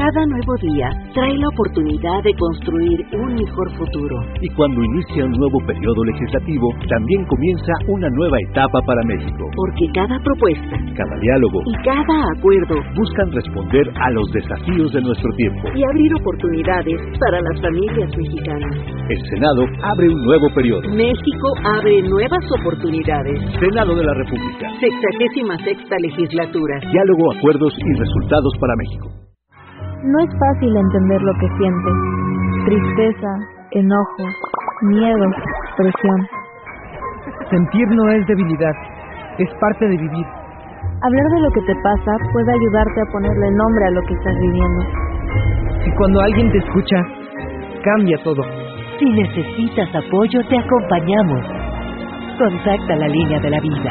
Cada nuevo día trae la oportunidad de construir un mejor futuro. Y cuando inicia un nuevo periodo legislativo, también comienza una nueva etapa para México. Porque cada propuesta, cada diálogo y cada acuerdo buscan responder a los desafíos de nuestro tiempo y abrir oportunidades para las familias mexicanas. El Senado abre un nuevo periodo. México abre nuevas oportunidades. Senado de la República. 66ª legislatura. Diálogo, acuerdos y resultados para México. No es fácil entender lo que sientes. Tristeza, enojo, miedo, presión. Sentir no es debilidad, es parte de vivir. Hablar de lo que te pasa puede ayudarte a ponerle nombre a lo que estás viviendo. Y cuando alguien te escucha, cambia todo. Si necesitas apoyo, te acompañamos. Contacta la línea de la vida.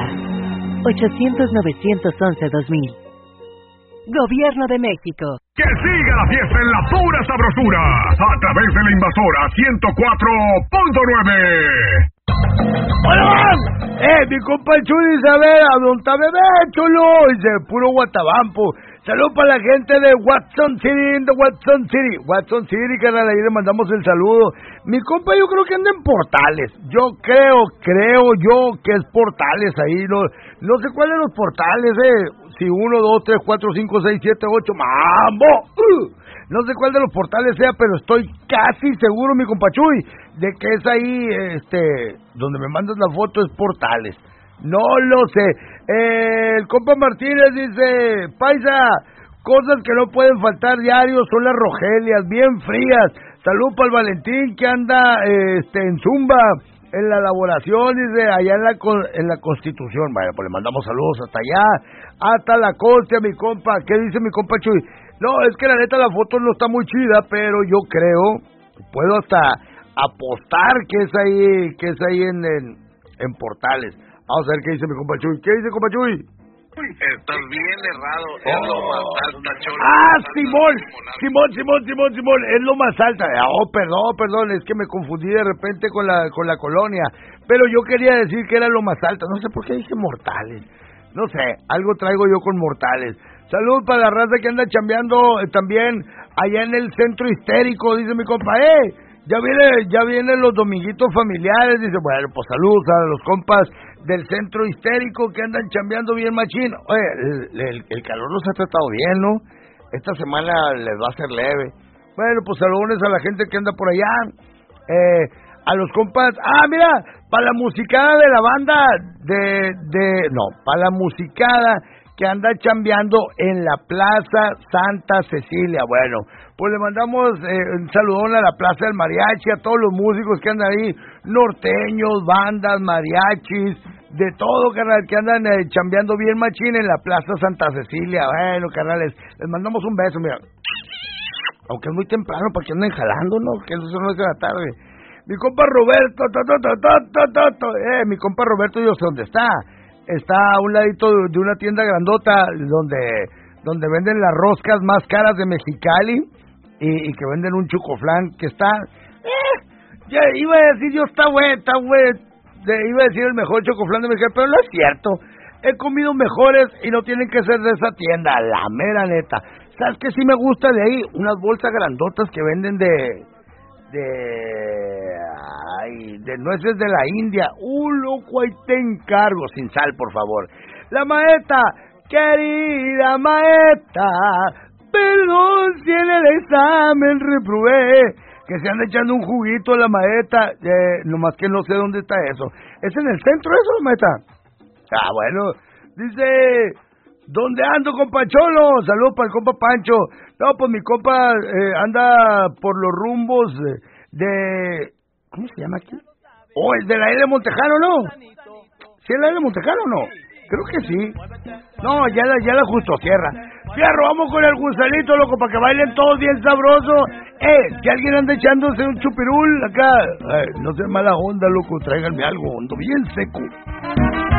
800-911-2000. Gobierno de México. ¡Que siga la fiesta en la pura sabrosura! A través de la Invasora 104.9. ¡Hola! Mi compa el Chuy dice, a ver, ¿a dónde está bebé, chulo? Dice, puro guatabampo. Saludos para la gente de Watson City, Watson City, carnal, ahí le mandamos el saludo. Mi compa yo creo que anda en Portales. Yo creo yo que es Portales ahí, no sé cuál de los Portales, si 1, 2, 3, 4, 5, 6, 7, 8, ¡mambo! No sé cuál de los Portales sea, pero estoy casi seguro, mi compa Chuy, de que es ahí, donde me mandas la foto es Portales. No lo sé. El compa Martínez dice, paisa, cosas que no pueden faltar diario son las rogelias, bien frías. Salud para el Valentín que anda en Zumba, en la elaboración, dice, allá en la Constitución. Bueno, pues le mandamos saludos hasta allá, hasta la costa, mi compa. ¿Qué dice mi compa Chuy? No, es que la neta la foto no está muy chida, pero yo creo, puedo hasta apostar que es ahí en Portales. Vamos a ver qué dice mi compa Chuy. ¿Qué dice compa Chuy? Estás bien errado, es lo más alta, Cholo. Simón, es lo más alta. Perdón, es que me confundí de repente con la colonia. Pero yo quería decir que era lo más alta. No sé por qué dije Mortales. No sé, algo traigo yo con Mortales. Salud para la raza que anda chambeando también allá en el centro histérico, dice mi compa. Ya vienen los dominguitos familiares, dice, bueno, pues saludos a los compas del centro histérico que andan chambeando bien machín. Oye, el calor los ha tratado bien, ¿no? Esta semana les va a ser leve. Bueno, pues saludos a la gente que anda por allá. A los compas, mira, para la musicada de la banda para la musicada que anda chambeando en la Plaza Santa Cecilia. Bueno, pues le mandamos un saludón a la Plaza del Mariachi, a todos los músicos que andan ahí, norteños, bandas, mariachis, de todo, carnal, que andan chambeando bien machín en la Plaza Santa Cecilia. Bueno, carnales, les mandamos un beso, mira. Aunque es muy temprano para que anden jalando, ¿no? Que eso son las de la tarde. Mi compa Roberto, mi compa Roberto, yo sé dónde está. Está a un ladito de una tienda grandota donde venden las roscas más caras de Mexicali y que venden un chucoflán que está... ya iba a decir yo, está güey. Iba a decir el mejor chocoflán de Mexicali, pero no es cierto. He comido mejores y no tienen que ser de esa tienda, la mera neta. ¿Sabes qué sí me gusta de ahí? Unas bolsas grandotas que venden de nueces de la India. Loco, ahí te encargo, sin sal, por favor. La maeta, querida maeta, perdón si en el examen reprobé. Que se anda echando un juguito a la maeta, nomás que no sé dónde está eso. ¿Es en el centro eso, la maeta? Bueno, dice... ¿Dónde ando, compa Cholo? Saludos para el compa Pancho. No, pues mi compa anda por los rumbos de... ¿Cómo se llama aquí? El de la L Montejano, ¿no? ¿Sí es la L Montejano o no? Creo que sí. No, ya la Justo Sierra. Fierro, vamos con el gusanito, loco, para que bailen todos bien sabroso. Que alguien anda echándose un chupirul acá. No sea mala onda, loco, tráiganme algo, ando bien seco.